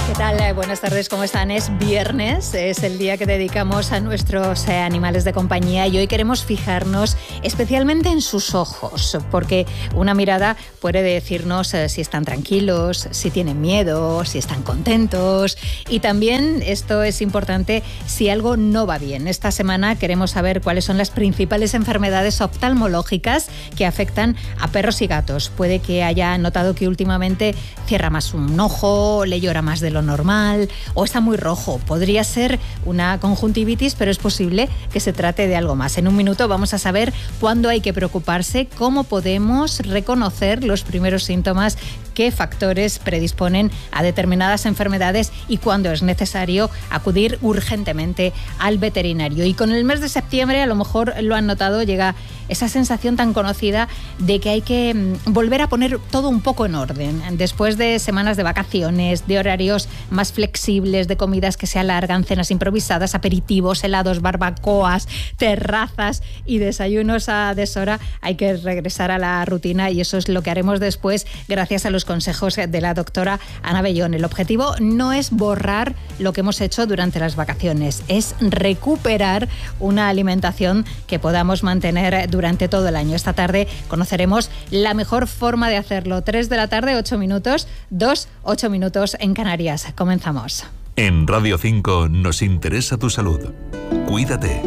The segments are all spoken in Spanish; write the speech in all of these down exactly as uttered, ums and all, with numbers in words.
¿Qué tal? Buenas tardes, ¿cómo están? Es viernes, es el día que dedicamos a nuestros eh, animales de compañía y hoy queremos fijarnos especialmente en sus ojos, porque una mirada puede decirnos eh, si están tranquilos, si tienen miedo, si están contentos y también, esto es importante, si algo no va bien. Esta semana queremos saber cuáles son las principales enfermedades oftalmológicas que afectan a perros y gatos. Puede que haya notado que últimamente cierra más un ojo, le llora más de lo normal o está muy rojo. Podría ser una conjuntivitis, pero es posible que se trate de algo más. En un minuto vamos a saber cuándo hay que preocuparse, cómo podemos reconocer los primeros síntomas, qué factores predisponen a determinadas enfermedades y cuándo es necesario acudir urgentemente al veterinario. Y con el mes de septiembre, a lo mejor lo han notado, llega esa sensación tan conocida de que hay que volver a poner todo un poco en orden. Después de semanas de vacaciones, de horarios más flexibles, de comidas que se alargan, cenas improvisadas, aperitivos, helados, barbacoas, terrazas y desayunos a deshora, hay que regresar a la rutina y eso es lo que haremos después gracias a los consejos de la doctora Ana Bellón. El objetivo no es borrar lo que hemos hecho durante las vacaciones, es recuperar una alimentación que podamos mantener durante todo el año. Esta tarde conoceremos la mejor forma de hacerlo. tres de la tarde, ocho minutos, dos, ocho minutos en Canarias. Comenzamos. En Radio cinco nos interesa tu salud. Cuídate.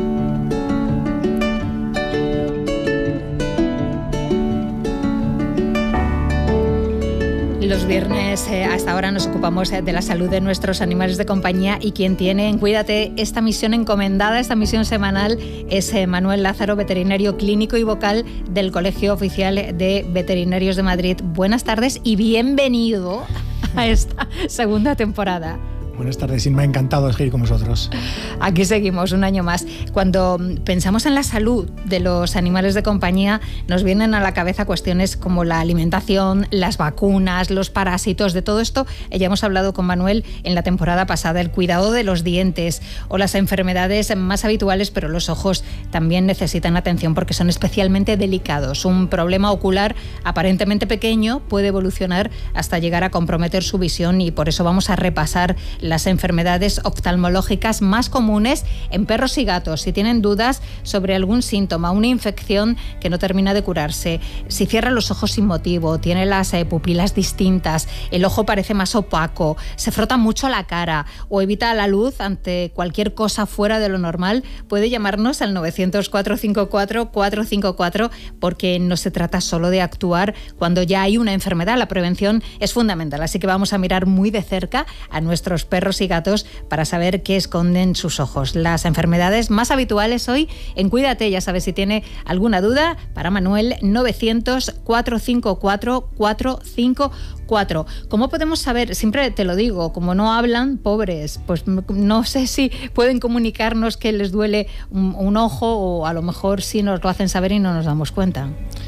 Los viernes eh, hasta ahora nos ocupamos eh, de la salud de nuestros animales de compañía y quien tiene en Cuídate esta misión encomendada, esta misión semanal, es eh, Manuel Lázaro, veterinario clínico y vocal del Colegio Oficial de Veterinarios de Madrid. Buenas tardes y bienvenido a esta segunda temporada. Buenas tardes, me ha encantado estar con vosotros. Aquí seguimos un año más. Cuando pensamos en la salud de los animales de compañía, nos vienen a la cabeza cuestiones como la alimentación, las vacunas, los parásitos. De todo esto ya hemos hablado con Manuel en la temporada pasada, el cuidado de los dientes o las enfermedades más habituales, pero los ojos también necesitan atención porque son especialmente delicados. Un problema ocular aparentemente pequeño puede evolucionar hasta llegar a comprometer su visión y por eso vamos a repasar las enfermedades oftalmológicas más comunes en perros y gatos. Si tienen dudas sobre algún síntoma, una infección que no termina de curarse, si cierra los ojos sin motivo, tiene las eh, pupilas distintas, el ojo parece más opaco, se frota mucho la cara o evita la luz ante cualquier cosa fuera de lo normal, puede llamarnos al nueve cero cero, cuatro cinco cuatro, cuatro cinco cuatro porque no se trata solo de actuar cuando ya hay una enfermedad. La prevención es fundamental, así que vamos a mirar muy de cerca a nuestros perros y gatos para saber qué esconden sus ojos. Las enfermedades más habituales hoy en Cuídate, ya sabes, si tiene alguna duda, para Manuel, nueve cero cero, cuatro cinco cuatro, cuatro cinco cuatro. ¿Cómo podemos saber? Siempre te lo digo, como no hablan, pobres, pues no sé si pueden comunicarnos que les duele un, un ojo o a lo mejor sí nos lo hacen saber y no nos damos cuenta.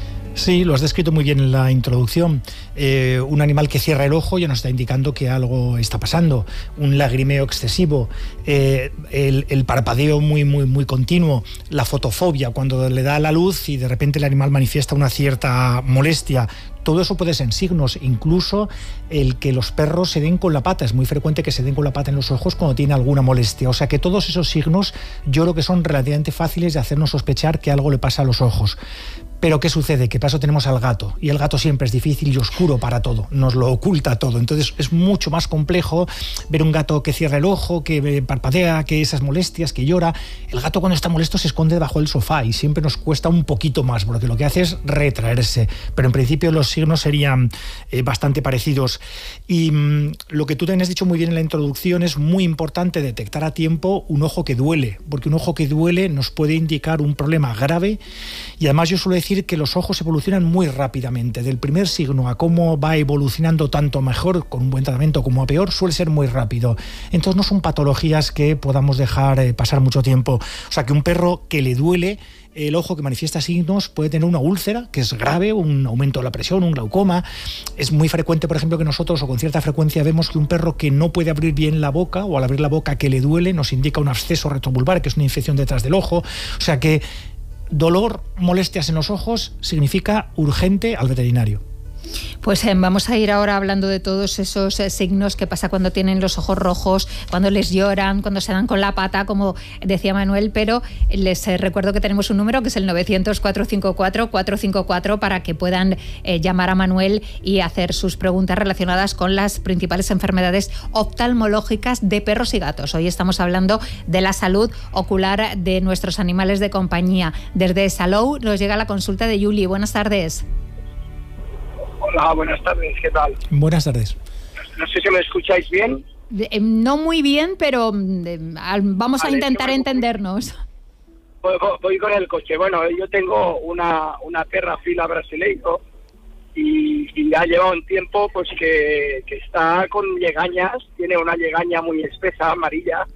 Sí, lo has descrito muy bien en la introducción. Eh, un animal que cierra el ojo ya nos está indicando que algo está pasando. Un lagrimeo excesivo, eh, el, el parpadeo muy, muy, muy continuo, la fotofobia, cuando le da la luz y de repente el animal manifiesta una cierta molestia. Todo eso puede ser signos, incluso el que los perros se den con la pata. Es muy frecuente que se den con la pata en los ojos cuando tiene alguna molestia. O sea que todos esos signos yo creo que son relativamente fáciles de hacernos sospechar que algo le pasa a los ojos. Pero ¿qué sucede? Que paso tenemos al gato, y el gato siempre es difícil y oscuro para todo, nos lo oculta todo. Entonces es mucho más complejo ver un gato que cierra el ojo, que parpadea, que esas molestias, que llora. El gato cuando está molesto se esconde debajo del sofá y siempre nos cuesta un poquito más, porque lo que hace es retraerse. Pero en principio los signos serían eh, bastante parecidos. Y mmm, lo que tú también has dicho muy bien en la introducción, es muy importante detectar a tiempo un ojo que duele, porque un ojo que duele nos puede indicar un problema grave. Y además yo suelo decir que los ojos evolucionan muy rápidamente. Del primer signo a cómo va evolucionando tanto mejor con un buen tratamiento como a peor suele ser muy rápido. Entonces no son patologías que podamos dejar eh, pasar mucho tiempo. O sea que un perro que le duele el ojo, que manifiesta signos, puede tener una úlcera, que es grave, un aumento de la presión, un glaucoma. Es muy frecuente, por ejemplo, que nosotros, o con cierta frecuencia, vemos que un perro que no puede abrir bien la boca, o al abrir la boca que le duele, nos indica un absceso retrovulvar, que es una infección detrás del ojo. O sea que dolor, molestias en los ojos, significa urgente al veterinario. Pues eh, vamos a ir ahora hablando de todos esos eh, signos que pasa cuando tienen los ojos rojos, cuando les lloran, cuando se dan con la pata, como decía Manuel, pero les eh, recuerdo que tenemos un número que es el novecientos, cuatrocientos cincuenta y cuatro, cuatrocientos cincuenta y cuatro para que puedan eh, llamar a Manuel y hacer sus preguntas relacionadas con las principales enfermedades oftalmológicas de perros y gatos. Hoy estamos hablando de la salud ocular de nuestros animales de compañía. Desde Salou nos llega la consulta de Yuli. Buenas tardes. Hola, buenas tardes, ¿qué tal? Buenas tardes. No sé si me escucháis bien. De, eh, no muy bien, pero de, vamos vale, a intentar voy, entendernos. Voy, voy con el coche. Bueno, yo tengo una, una perra fila brasileiro y, y ya lleva un tiempo pues que, que está con llegañas, tiene una llegaña muy espesa, amarilla.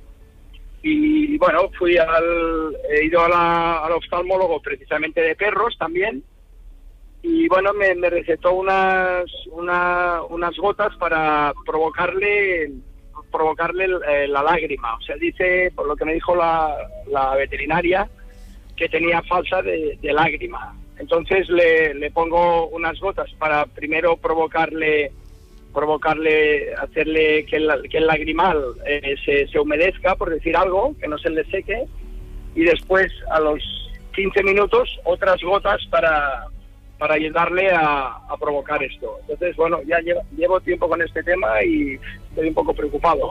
Y bueno, fui al, he ido a la, al oftalmólogo precisamente de perros también. Y bueno, me, me recetó unas una, unas gotas para provocarle provocarle eh, la lágrima. O sea, dice, por lo que me dijo la, la veterinaria, que tenía falta de, de lágrima. Entonces le, le pongo unas gotas para primero provocarle, provocarle hacerle que el, que el lagrimal eh, se, se humedezca, por decir algo, que no se le seque. Y después, a los quince minutos, otras gotas para... para ayudarle a, a provocar esto. Entonces, bueno, ya llevo, llevo tiempo con este tema y estoy un poco preocupado.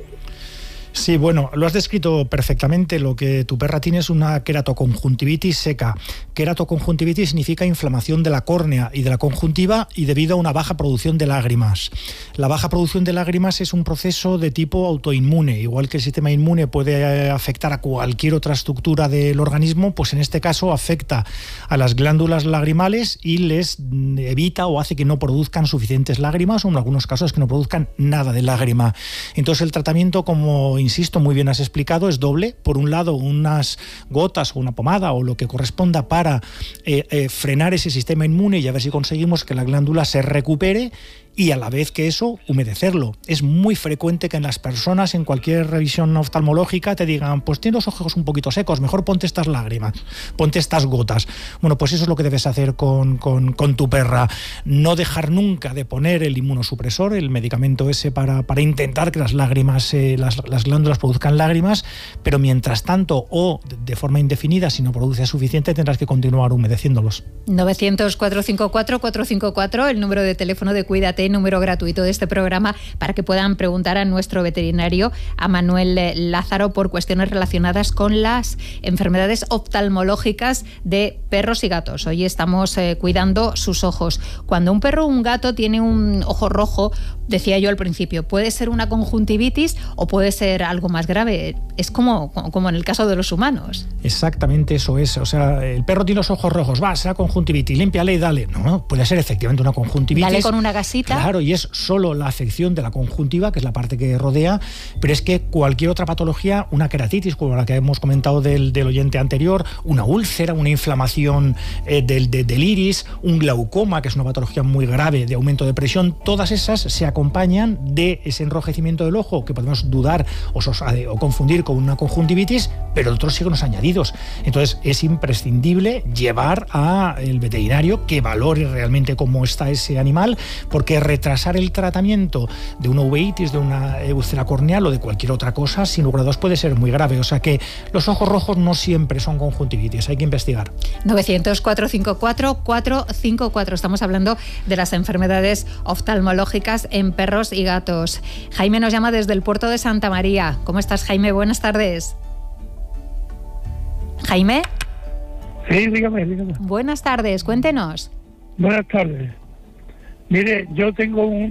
Sí, bueno, lo has descrito perfectamente. Lo que tu perra tiene es una queratoconjuntivitis seca. Queratoconjuntivitis significa inflamación de la córnea y de la conjuntiva y debido a una baja producción de lágrimas. La baja producción de lágrimas es un proceso de tipo autoinmune. Igual que el sistema inmune puede afectar a cualquier otra estructura del organismo, pues en este caso afecta a las glándulas lagrimales y les evita o hace que no produzcan suficientes lágrimas, o en algunos casos que no produzcan nada de lágrima. Entonces el tratamiento, como insisto, muy bien has explicado, es doble. Por un lado, unas gotas o una pomada o lo que corresponda para eh, eh, frenar ese sistema inmune y a ver si conseguimos que la glándula se recupere, y a la vez que eso, humedecerlo. Es muy frecuente que en las personas, en cualquier revisión oftalmológica, te digan, pues tienes los ojos un poquito secos, mejor ponte estas lágrimas, ponte estas gotas. Bueno, pues eso es lo que debes hacer con, con, con tu perra. No dejar nunca de poner el inmunosupresor, el medicamento ese para, para intentar que las lágrimas, eh, las, las glándulas produzcan lágrimas, pero mientras tanto, o de forma indefinida, si no produce suficiente, tendrás que continuar humedeciéndolos. novecientos, cuatrocientos cincuenta y cuatro, cuatrocientos cincuenta y cuatro, el número de teléfono de Cuídate, número gratuito de este programa, para que puedan preguntar a nuestro veterinario, a Manuel Lázaro, por cuestiones relacionadas con las enfermedades oftalmológicas de perros y gatos. Hoy estamos eh, cuidando sus ojos. Cuando un perro o un gato tiene un ojo rojo, decía yo al principio, puede ser una conjuntivitis o puede ser algo más grave. Es como, como en el caso de los humanos. Exactamente eso es. O sea, el perro tiene los ojos rojos, va, será conjuntivitis, límpiale y dale. No, puede ser efectivamente una conjuntivitis. Dale con una gasita. Claro, y es solo la afección de la conjuntiva, que es la parte que rodea, pero es que cualquier otra patología, una queratitis, como la que hemos comentado del, del oyente anterior, una úlcera, una inflamación eh, del, de, del iris, un glaucoma, que es una patología muy grave de aumento de presión, todas esas se acompañan de ese enrojecimiento del ojo, que podemos dudar o, sos, o confundir con una conjuntivitis, pero otros signos añadidos. Entonces es imprescindible llevar al veterinario que valore realmente cómo está ese animal, porque retrasar el tratamiento de una uveitis, de una úlcera corneal o de cualquier otra cosa, sin lugar a dudas puede ser muy grave. O sea que los ojos rojos no siempre son conjuntivitis, hay que investigar. novecientos, cuatrocientos cincuenta y cuatro, cuatrocientos cincuenta y cuatro. Estamos hablando de las enfermedades oftalmológicas en perros y gatos. Jaime nos llama desde el puerto de Santa María. ¿Cómo estás, Jaime? Buenas tardes. ¿Jaime? Sí, dígame, dígame. Buenas tardes, cuéntenos. Buenas tardes. Mire, yo tengo un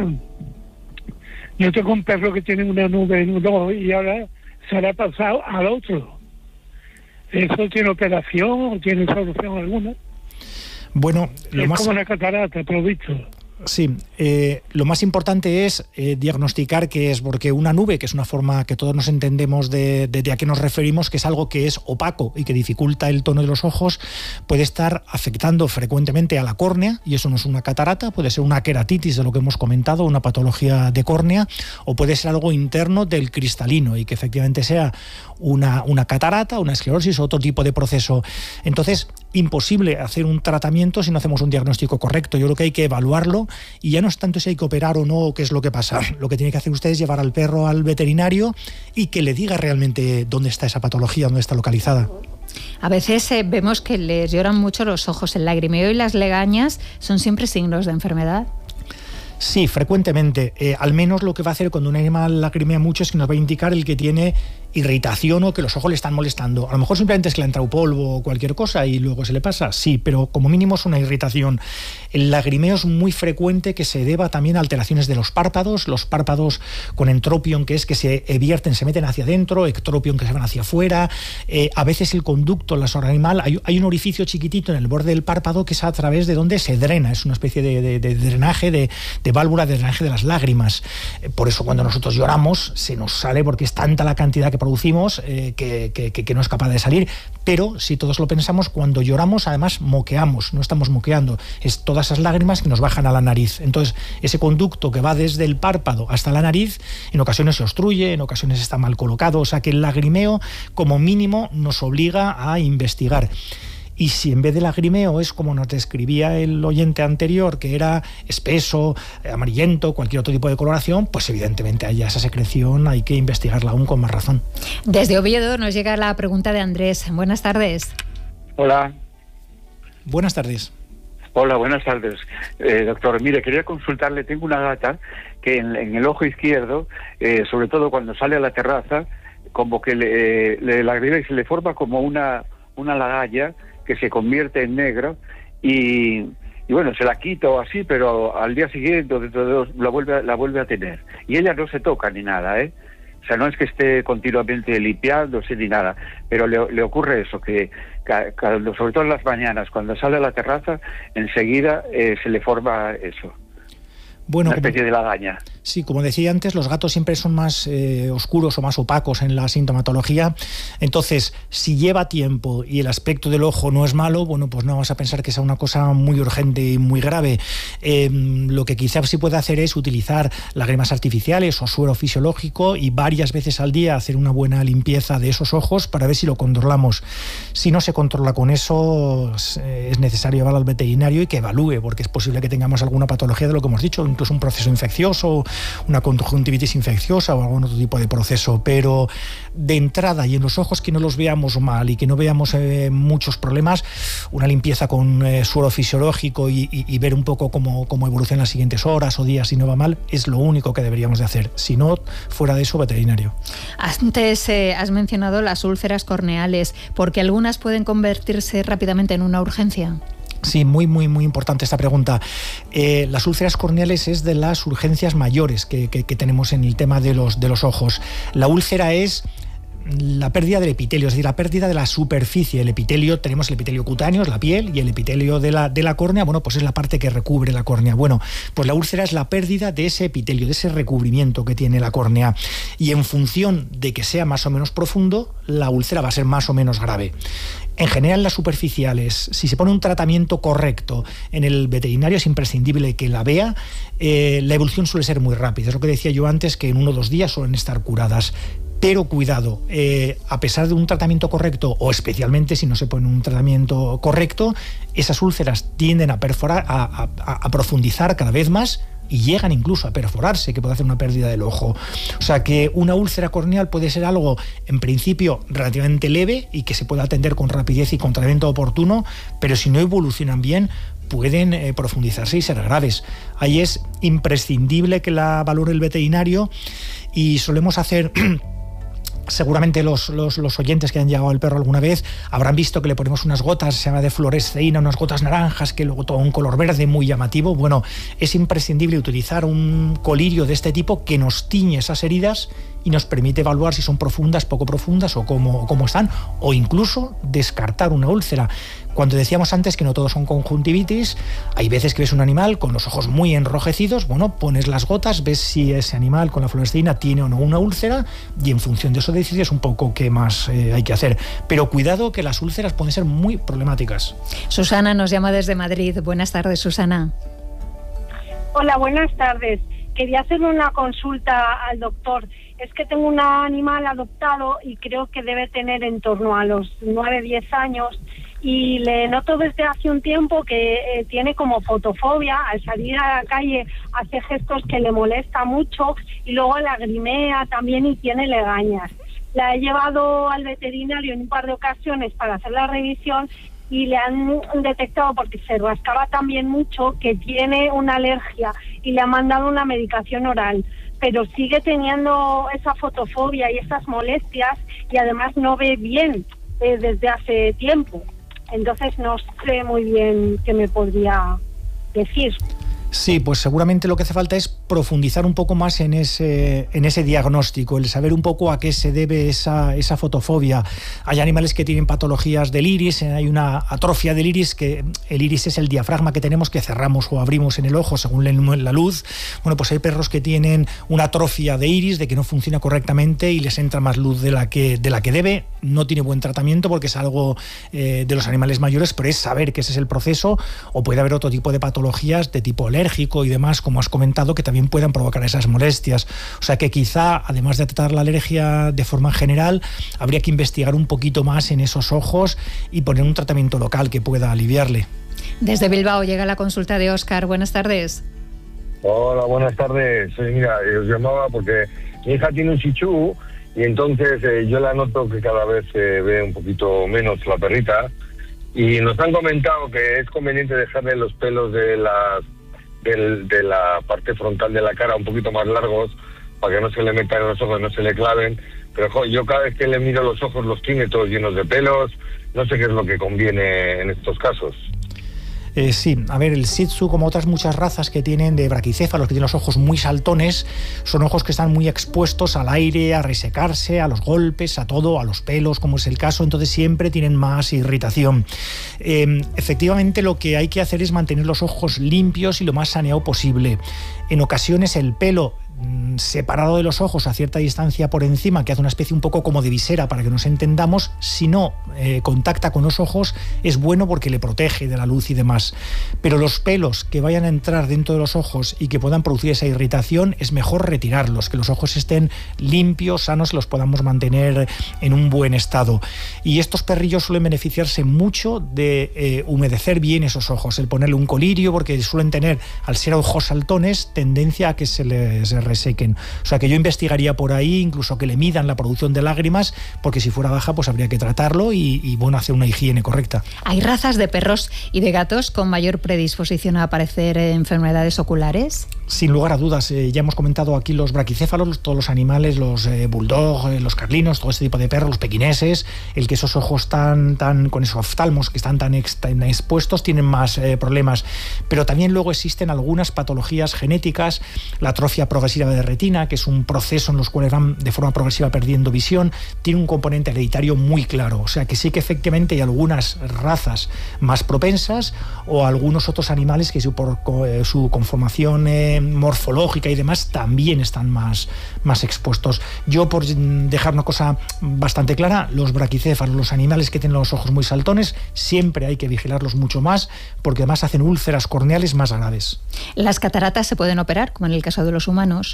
yo tengo un perro que tiene una nube en un ojo y ahora se le ha pasado al otro. ¿Eso tiene operación o tiene solución alguna? Bueno, lo es más... como una catarata, por lo visto. Sí, eh, lo más importante es eh, diagnosticar qué es, porque una nube, que es una forma que todos nos entendemos de, de, de a qué nos referimos, que es algo que es opaco y que dificulta el tono de los ojos, puede estar afectando frecuentemente a la córnea, y eso no es una catarata, puede ser una queratitis de lo que hemos comentado, una patología de córnea, o puede ser algo interno del cristalino y que efectivamente sea una, una catarata, una esclerosis o otro tipo de proceso. Entonces, imposible hacer un tratamiento si no hacemos un diagnóstico correcto. Yo creo que hay que evaluarlo y ya no es tanto si hay que operar o no, o qué es lo que pasa. Lo que tiene que hacer usted es llevar al perro al veterinario y que le diga realmente dónde está esa patología, dónde está localizada. A veces eh, vemos que les lloran mucho los ojos. El lagrimeo y las legañas son siempre signos de enfermedad. Sí, frecuentemente. Eh, al menos lo que va a hacer cuando un animal lagrimea mucho es que nos va a indicar el que tiene irritación o que los ojos le están molestando. A lo mejor simplemente es que le ha entrado polvo o cualquier cosa y luego se le pasa, sí, pero como mínimo es una irritación. El lagrimeo es muy frecuente que se deba también a alteraciones de los párpados, los párpados con entropion, que es que se vierten, se meten hacia adentro, ectropion, que se van hacia afuera. Eh, a veces el conducto, la sonrisa animal, hay, hay un orificio chiquitito en el borde del párpado que es a través de donde se drena, es una especie de, de, de drenaje, de, de válvula de drenaje de las lágrimas. Eh, por eso cuando nosotros lloramos se nos sale porque es tanta la cantidad que producimos eh, que, que, que no es capaz de salir, pero si todos lo pensamos, cuando lloramos además moqueamos, no estamos moqueando, es todas esas lágrimas que nos bajan a la nariz. Entonces ese conducto que va desde el párpado hasta la nariz en ocasiones se obstruye, en ocasiones está mal colocado, o sea que el lagrimeo como mínimo nos obliga a investigar. Y si en vez de lagrimeo es como nos describía el oyente anterior, que era espeso, amarillento, cualquier otro tipo de coloración, pues evidentemente haya esa secreción, hay que investigarla aún con más razón. Desde Oviedo nos llega la pregunta de Andrés. Buenas tardes. Hola. Buenas tardes. Hola, buenas tardes. Eh, doctor, mire, quería consultarle, tengo una gata que en, en el ojo izquierdo, eh, sobre todo cuando sale a la terraza, como que le, le lagrimea y se le forma como una, una lagalla que se convierte en negro y, y bueno, se la quito así, pero al día siguiente la vuelve, la vuelve a tener. Y ella no se toca ni nada, ¿eh? O sea, no es que esté continuamente limpiándose ni nada, pero le, le ocurre eso, que, que, que sobre todo en las mañanas, cuando sale a la terraza, enseguida eh, se le forma eso. Bueno, una especie como, de lagaña. Sí, como decía antes, los gatos siempre son más eh, oscuros o más opacos en la sintomatología. Entonces, si lleva tiempo y el aspecto del ojo no es malo, bueno, pues no vas a pensar que sea una cosa muy urgente y muy grave. Eh, lo que quizás sí puede hacer es utilizar lágrimas artificiales o suero fisiológico y varias veces al día hacer una buena limpieza de esos ojos para ver si lo controlamos. Si no se controla con eso, es necesario llevarlo al veterinario y que evalúe, porque es posible que tengamos alguna patología de lo que hemos dicho, incluso un proceso infeccioso, una conjuntivitis infecciosa o algún otro tipo de proceso, pero de entrada y en los ojos que no los veamos mal y que no veamos eh, muchos problemas, una limpieza con eh, suero fisiológico y, y, y ver un poco cómo, cómo evoluciona en las siguientes horas o días si no va mal, es lo único que deberíamos de hacer. Si no, fuera de eso, veterinario. Antes eh, has mencionado las úlceras corneales, porque algunas pueden convertirse rápidamente en una urgencia. Sí, muy, muy, muy importante esta pregunta. Eh, las úlceras corneales es de las urgencias mayores que, que, que tenemos en el tema de los, de los ojos. La úlcera es la pérdida del epitelio, es decir, la pérdida de la superficie. El epitelio, tenemos el epitelio cutáneo, es la piel, y el epitelio de la, de la córnea, bueno, pues es la parte que recubre la córnea. Bueno, pues la úlcera es la pérdida de ese epitelio, de ese recubrimiento que tiene la córnea. Y en función de que sea más o menos profundo, la úlcera va a ser más o menos grave. En general, las superficiales, si se pone un tratamiento correcto en el veterinario, es imprescindible que la vea. Eh, la evolución suele ser muy rápida. Es lo que decía yo antes, que en uno o dos días suelen estar curadas. Pero cuidado, eh, a pesar de un tratamiento correcto, o especialmente si no se pone un tratamiento correcto, esas úlceras tienden a perforar, a, a, a profundizar cada vez más y llegan incluso a perforarse, que puede hacer una pérdida del ojo. O sea que una úlcera corneal puede ser algo, en principio, relativamente leve y que se puede atender con rapidez y con tratamiento oportuno, pero si no evolucionan bien, pueden eh, profundizarse y ser graves. Ahí es imprescindible que la valore el veterinario y solemos hacer... Seguramente los, los, los oyentes que han llegado al perro alguna vez habrán visto que le ponemos unas gotas, se llama de fluoresceína, unas gotas naranjas, que luego todo un color verde muy llamativo. Bueno, es imprescindible utilizar un colirio de este tipo que nos tiñe esas heridas y nos permite evaluar si son profundas, poco profundas o cómo, cómo están, o incluso descartar una úlcera. Cuando decíamos antes que no todos son conjuntivitis, hay veces que ves un animal con los ojos muy enrojecidos, bueno, pones las gotas, ves si ese animal con la fluoresceína tiene o no una úlcera y en función de eso decides un poco qué más eh, hay que hacer. Pero cuidado, que las úlceras pueden ser muy problemáticas. Susana nos llama desde Madrid. Buenas tardes, Susana. Hola, buenas tardes. Quería hacerle una consulta al doctor. Es que tengo un animal adoptado y creo que debe tener en torno a los nueve diez años y le noto desde hace un tiempo que eh, tiene como fotofobia. Al salir a la calle hace gestos que le molesta mucho y luego lagrimea también y tiene legañas. La he llevado al veterinario en un par de ocasiones para hacer la revisión y le han detectado, porque se rascaba también mucho, que tiene una alergia y le han mandado una medicación oral, pero sigue teniendo esa fotofobia y esas molestias y además no ve bien eh, desde hace tiempo. Entonces no sé muy bien qué me podría decir. Sí, pues seguramente lo que hace falta es profundizar un poco más en ese, en ese diagnóstico, el saber un poco a qué se debe esa, esa fotofobia. Hay animales que tienen patologías del iris, hay una atrofia del iris, que el iris es el diafragma que tenemos, que cerramos o abrimos en el ojo según la luz. Bueno, pues hay perros que tienen una atrofia de iris, de que no funciona correctamente y les entra más luz de la que, de la que debe. No tiene buen tratamiento porque es algo eh, de los animales mayores, pero es saber que ese es el proceso, o puede haber otro tipo de patologías de tipo alérgico y demás, como has comentado, que también puedan provocar esas molestias. O sea que quizá, además de tratar la alergia de forma general, habría que investigar un poquito más en esos ojos y poner un tratamiento local que pueda aliviarle. Desde Bilbao llega la consulta de Óscar. Buenas tardes. Hola, buenas tardes. Sí, mira, os llamaba porque mi hija tiene un shih tzu y entonces eh, yo la noto que cada vez se eh, ve un poquito menos la perrita, y nos han comentado que es conveniente dejarle los pelos de las Del, de la parte frontal de la cara un poquito más largos para que no se le metan en los ojos, no se le claven, pero jo, yo cada vez que le miro los ojos los tiene todos llenos de pelos. No sé qué es lo que conviene en estos casos. Eh, sí, a ver, el Shih Tzu, como otras muchas razas que tienen de braquicéfalos, que tienen los ojos muy saltones, son ojos que están muy expuestos al aire, a resecarse, a los golpes, a todo, a los pelos, como es el caso, entonces siempre tienen más irritación. Eh, efectivamente, lo que hay que hacer es mantener los ojos limpios y lo más saneado posible. En ocasiones el pelo separado de los ojos a cierta distancia por encima, que hace una especie un poco como de visera para que nos entendamos, si no eh, contacta con los ojos, es bueno porque le protege de la luz y demás. Pero los pelos que vayan a entrar dentro de los ojos y que puedan producir esa irritación, es mejor retirarlos, que los ojos estén limpios, sanos, los podamos mantener en un buen estado. Y estos perrillos suelen beneficiarse mucho de eh, humedecer bien esos ojos, el ponerle un colirio, porque suelen tener, al ser ojos saltones, tendencia a que se les resequen. O sea que yo investigaría por ahí, incluso que le midan la producción de lágrimas, porque si fuera baja pues habría que tratarlo y, y bueno, hacer una higiene correcta. ¿Hay razas de perros y de gatos con mayor predisposición a padecer enfermedades oculares? Sin lugar a dudas, eh, ya hemos comentado aquí los braquicéfalos, todos los animales, los eh, bulldog, eh, los carlinos, todo este tipo de perros, los pequineses, el que esos ojos tan, tan con esos oftalmos que están tan, ex, tan expuestos tienen más eh, problemas. Pero también luego existen algunas patologías genéticas, la atrofia progresiva de retina, que es un proceso en los cuales van de forma progresiva perdiendo visión, tiene un componente hereditario muy claro. O sea que sí que efectivamente hay algunas razas más propensas, o algunos otros animales que su, por eh, su conformación eh, morfológica y demás también están más, más expuestos. Yo, por dejar una cosa bastante clara, los braquicéfalos, los animales que tienen los ojos muy saltones, siempre hay que vigilarlos mucho más, porque además hacen úlceras corneales más graves. ¿Las cataratas se pueden operar, como en el caso de los humanos?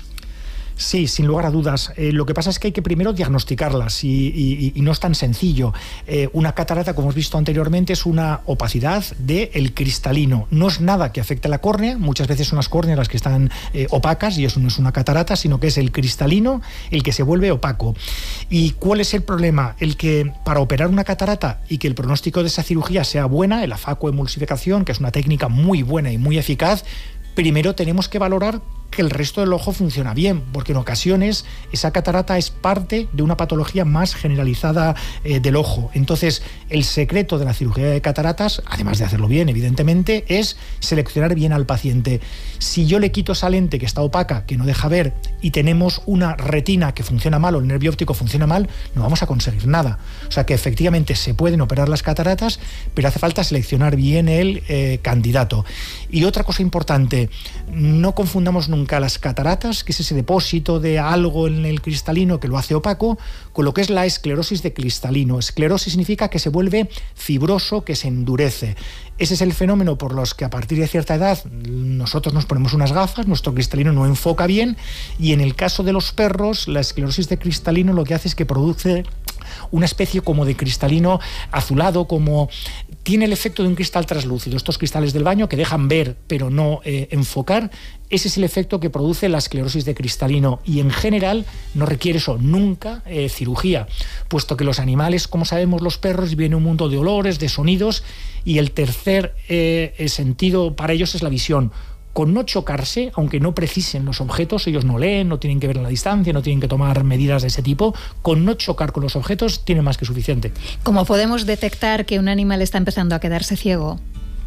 Sí, sin lugar a dudas. Eh, lo que pasa es que hay que primero diagnosticarlas y, y, y no es tan sencillo. Eh, una catarata, como hemos visto anteriormente, es una opacidad del cristalino. No es nada que afecte a la córnea. Muchas veces son las córneas las que están eh, opacas y eso no es una catarata, sino que es el cristalino el que se vuelve opaco. ¿Y cuál es el problema? El que para operar una catarata y que el pronóstico de esa cirugía sea buena, la facoemulsificación, que es una técnica muy buena y muy eficaz, primero tenemos que valorar que el resto del ojo funciona bien, porque en ocasiones esa catarata es parte de una patología más generalizada eh, del ojo. Entonces, el secreto de la cirugía de cataratas, además de hacerlo bien, evidentemente, es seleccionar bien al paciente. Si yo le quito esa lente que está opaca, que no deja ver, y tenemos una retina que funciona mal o el nervio óptico funciona mal, no vamos a conseguir nada. O sea que efectivamente se pueden operar las cataratas, pero hace falta seleccionar bien el eh, candidato. Y otra cosa importante, no confundamos nunca nunca las cataratas, que es ese depósito de algo en el cristalino que lo hace opaco, con lo que es la esclerosis de cristalino. Esclerosis significa que se vuelve fibroso, que se endurece. Ese es el fenómeno por los que a partir de cierta edad nosotros nos ponemos unas gafas, nuestro cristalino no enfoca bien, y en el caso de los perros, la esclerosis de cristalino lo que hace es que produce una especie como de cristalino azulado, como tiene el efecto de un cristal translúcido, estos cristales del baño que dejan ver pero no eh, enfocar. Ese es el efecto que produce la esclerosis de cristalino, y en general no requiere eso nunca eh, cirugía, puesto que los animales, como sabemos los perros, viven en un mundo de olores, de sonidos, y el tercer eh, sentido para ellos es la visión. Con no chocarse, aunque no precisen los objetos, ellos no leen, no tienen que ver en la distancia, no tienen que tomar medidas de ese tipo, con no chocar con los objetos tiene más que suficiente. ¿Cómo podemos detectar que un animal está empezando a quedarse ciego?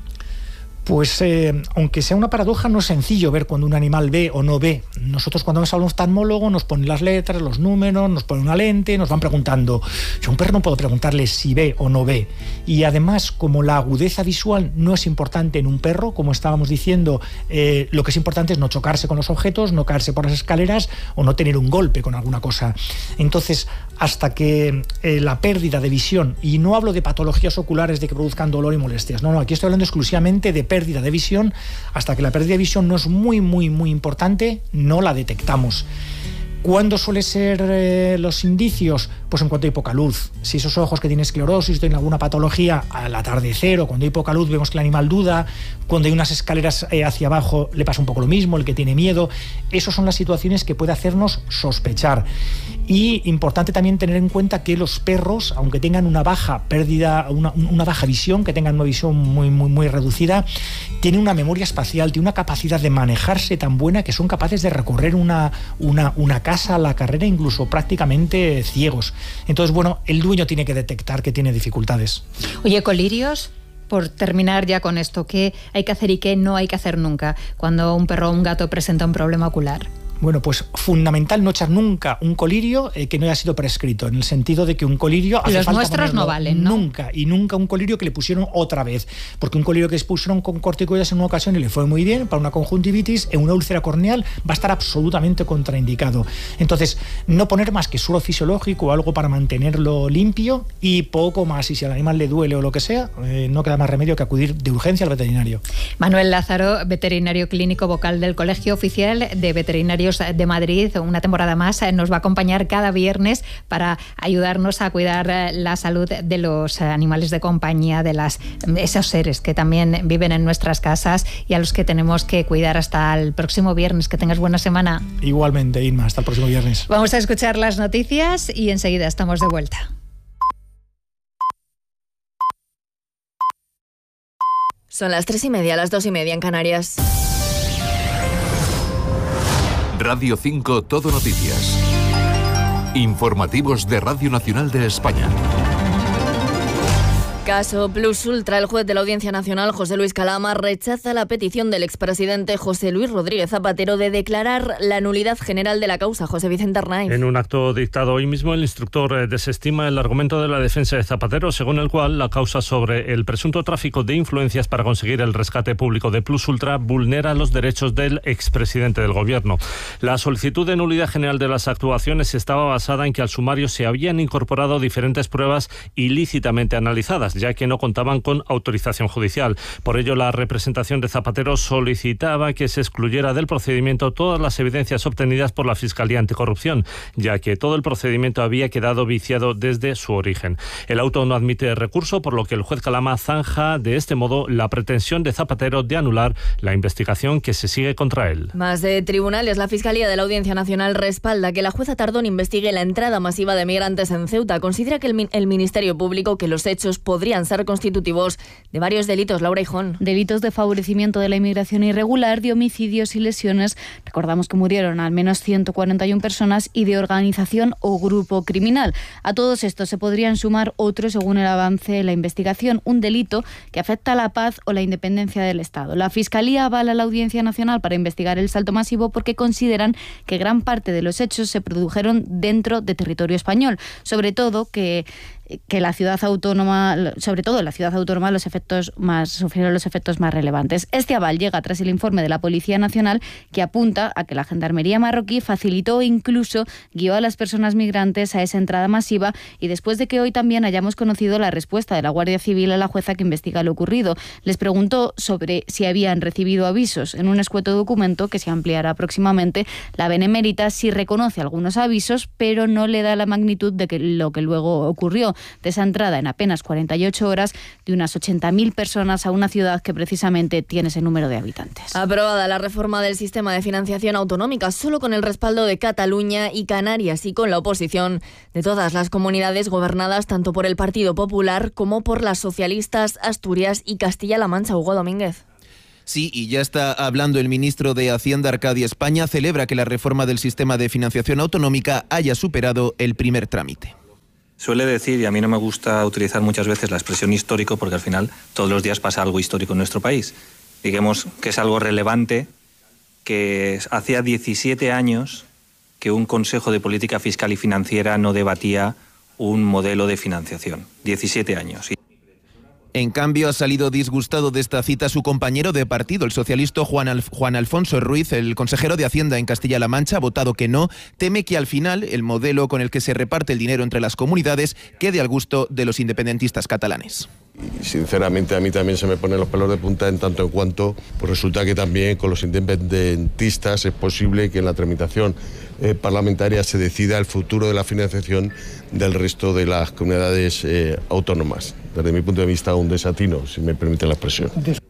Pues eh, aunque sea una paradoja, no es sencillo ver cuando un animal ve o no ve. Nosotros cuando vamos a un oftalmólogo nos ponen las letras, los números, nos ponen una lente, nos van preguntando. Yo a un perro no puedo preguntarle si ve o no ve. Y además, como la agudeza visual no es importante en un perro, como estábamos diciendo, eh, lo que es importante es no chocarse con los objetos, no caerse por las escaleras o no tener un golpe con alguna cosa. Entonces, hasta que eh, la pérdida de visión, y no hablo de patologías oculares de que produzcan dolor y molestias, no, no, aquí estoy hablando exclusivamente de pérdida de visión, hasta que la pérdida de visión no es muy, muy, muy importante, no la detectamos. ¿Cuándo suelen ser eh, los indicios? Pues en cuanto hay poca luz. Si esos ojos que tienen esclerosis, tienen alguna patología, al atardecer o cuando hay poca luz vemos que el animal duda, cuando hay unas escaleras eh, hacia abajo le pasa un poco lo mismo, el que tiene miedo. Esas son las situaciones que puede hacernos sospechar. Y importante también tener en cuenta que los perros, aunque tengan una baja pérdida, una, una baja visión, que tengan una visión muy, muy, muy reducida, tienen una memoria espacial, tienen una capacidad de manejarse tan buena que son capaces de recorrer una, una, una casa a la carrera, incluso prácticamente ciegos. Entonces, bueno, el dueño tiene que detectar que tiene dificultades. Oye, colirios, por terminar ya con esto, ¿qué hay que hacer y qué no hay que hacer nunca cuando un perro o un gato presenta un problema ocular? Bueno, pues fundamental no echar nunca un colirio eh, que no haya sido prescrito, en el sentido de que un colirio hace los falta nuestros ponerlo no valen, ¿no? Nunca, y nunca un colirio que le pusieron otra vez, porque un colirio que les pusieron con corticoides en una ocasión y le fue muy bien para una conjuntivitis, en una úlcera corneal va a estar absolutamente contraindicado. Entonces, no poner más que suero fisiológico o algo para mantenerlo limpio y poco más, y si al animal le duele o lo que sea, eh, no queda más remedio que acudir de urgencia al veterinario. Manuel Lázaro, veterinario clínico vocal del Colegio Oficial de Veterinarios de Madrid, una temporada más, nos va a acompañar cada viernes para ayudarnos a cuidar la salud de los animales de compañía, de las, esos seres que también viven en nuestras casas y a los que tenemos que cuidar. Hasta el próximo viernes. Que tengas buena semana. Igualmente, Inma, hasta el próximo viernes. Vamos a escuchar las noticias y enseguida estamos de vuelta. Son las tres y media, las dos y media en Canarias. Radio cinco Todo Noticias. Informativos de Radio Nacional de España. Caso Plus Ultra. El juez de la Audiencia Nacional, José Luis Calama, rechaza la petición del expresidente José Luis Rodríguez Zapatero de declarar la nulidad general de la causa. José Vicente Arnaiz. En un acto dictado hoy mismo, el instructor desestima el argumento de la defensa de Zapatero, según el cual la causa sobre el presunto tráfico de influencias para conseguir el rescate público de Plus Ultra vulnera los derechos del expresidente del Gobierno. La solicitud de nulidad general de las actuaciones estaba basada en que al sumario se habían incorporado diferentes pruebas ilícitamente analizadas, ya que no contaban con autorización judicial. Por ello, la representación de Zapatero solicitaba que se excluyera del procedimiento todas las evidencias obtenidas por la Fiscalía Anticorrupción, ya que todo el procedimiento había quedado viciado desde su origen. El auto no admite recurso, por lo que el juez Calama zanja de este modo la pretensión de Zapatero de anular la investigación que se sigue contra él. Más de tribunales. La Fiscalía de la Audiencia Nacional respalda que la jueza Tardón investigue la entrada masiva de migrantes en Ceuta. Considera que el, el Ministerio Público que los hechos podrían podrían ser constitutivos de varios delitos. Laura Hijón. Delitos de favorecimiento de la inmigración irregular, de homicidios y lesiones. Recordamos que murieron al menos ciento cuarenta y una personas, y de organización o grupo criminal. A todos estos se podrían sumar otros según el avance de la investigación, un delito que afecta a la paz o la independencia del Estado. La Fiscalía avala a la Audiencia Nacional para investigar el salto masivo porque consideran que gran parte de los hechos se produjeron dentro de territorio español, sobre todo que que la ciudad autónoma, sobre todo en la ciudad autónoma, los efectos más sufrieron los efectos más relevantes. Este aval llega tras el informe de la Policía Nacional que apunta a que la Gendarmería marroquí facilitó e incluso guió a las personas migrantes a esa entrada masiva, y después de que hoy también hayamos conocido la respuesta de la Guardia Civil a la jueza que investiga lo ocurrido. Les preguntó sobre si habían recibido avisos. En un escueto documento que se ampliará próximamente, la Benemérita sí reconoce algunos avisos, pero no le da la magnitud de que lo que luego ocurrió, de esa entrada en apenas cuarenta y ocho horas de unas ochenta mil personas a una ciudad que precisamente tiene ese número de habitantes. Aprobada la reforma del sistema de financiación autonómica, solo con el respaldo de Cataluña y Canarias y con la oposición de todas las comunidades gobernadas tanto por el Partido Popular como por las socialistas, Asturias y Castilla-La Mancha. Hugo Domínguez. Sí, y ya está hablando el ministro de Hacienda, Arcadia España, celebra que la reforma del sistema de financiación autonómica haya superado el primer trámite. Suele decir, y a mí no me gusta utilizar muchas veces la expresión histórico, porque al final todos los días pasa algo histórico en nuestro país. Digamos que es algo relevante, que hacía diecisiete años que un Consejo de Política Fiscal y Financiera no debatía un modelo de financiación. diecisiete años. En cambio, ha salido disgustado de esta cita su compañero de partido, el socialista Juan, Alf- Juan Alfonso Ruiz, el consejero de Hacienda en Castilla-La Mancha, ha votado que no, teme que al final el modelo con el que se reparte el dinero entre las comunidades quede al gusto de los independentistas catalanes. Y sinceramente a mí también se me ponen los pelos de punta en tanto en cuanto pues resulta que también con los independentistas es posible que en la tramitación eh, parlamentaria se decida el futuro de la financiación del resto de las comunidades eh, autónomas. Desde mi punto de vista, un desatino, si me permite la expresión.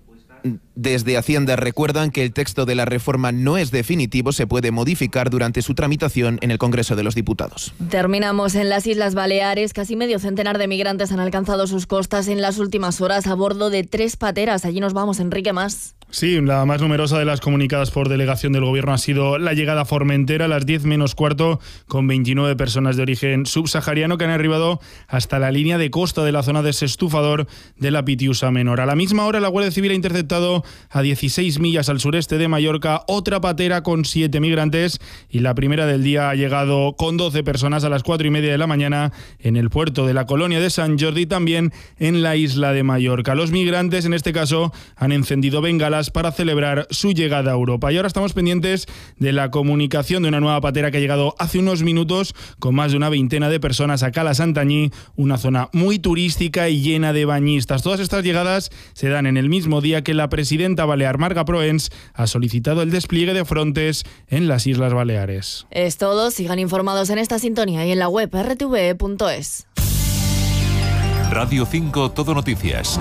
Desde Hacienda recuerdan que el texto de la reforma no es definitivo, se puede modificar durante su tramitación en el Congreso de los Diputados. Terminamos en las Islas Baleares. Casi medio centenar de migrantes han alcanzado sus costas en las últimas horas a bordo de tres pateras. Allí nos vamos, Enrique Mas. Sí, la más numerosa de las comunicadas por delegación del Gobierno ha sido la llegada a Formentera a las diez menos cuarto, con veintinueve personas de origen subsahariano que han arribado hasta la línea de costa de la zona de Sestufador de la Pitiusa Menor. A la misma hora, la Guardia Civil ha interceptado a dieciséis millas al sureste de Mallorca otra patera con siete migrantes, y la primera del día ha llegado con doce personas a las cuatro y media de la mañana en el puerto de la colonia de San Jordi, también en la isla de Mallorca. Los migrantes, en este caso, han encendido bengalas para celebrar su llegada a Europa. Y ahora estamos pendientes de la comunicación de una nueva patera que ha llegado hace unos minutos con más de una veintena de personas a Cala Santanyí, una zona muy turística y llena de bañistas. Todas estas llegadas se dan en el mismo día que la presidenta balear Marga Proens ha solicitado el despliegue de frontes en las Islas Baleares. Es todo. Sigan informados en esta sintonía y en la web erre te ve punto es. Radio cinco Todo Noticias.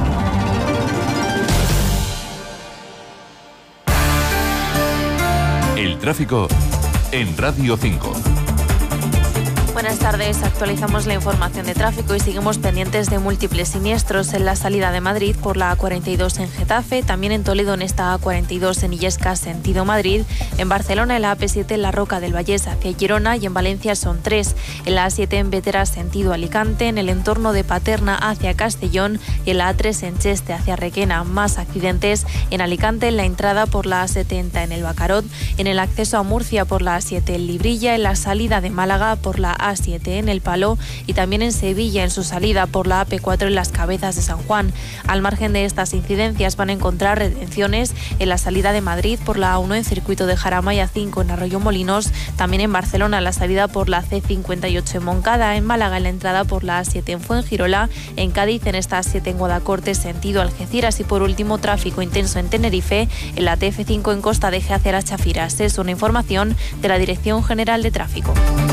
El tráfico en Radio cinco. Buenas tardes, actualizamos la información de tráfico y seguimos pendientes de múltiples siniestros en la salida de Madrid por la A cuarenta y dos en Getafe, también en Toledo en esta A cuarenta y dos en Illescas sentido Madrid, en Barcelona en la A P siete en la Roca del Vallés hacia Girona y en Valencia son tres, en la A siete en Bétera sentido Alicante, en el entorno de Paterna hacia Castellón y en la A tres en Cheste hacia Requena. Más accidentes en Alicante en la entrada por la A setenta en el Bacarot, en el acceso a Murcia por la A siete en Librilla, en la salida de Málaga por la A siete en El Palo y también en Sevilla en su salida por la A P cuatro en las Cabezas de San Juan. Al margen de estas incidencias van a encontrar retenciones en la salida de Madrid por la A uno en circuito de Jarama y A cinco en Arroyo Molinos, también en Barcelona en la salida por la C cincuenta y ocho en Moncada, en Málaga en la entrada por la A siete en Fuengirola, en Cádiz en esta A siete en Guadacorte sentido Algeciras y por último tráfico intenso en Tenerife en la T F cinco en Costa de Eje hacia las Chafiras. Es una información de la Dirección General de Tráfico.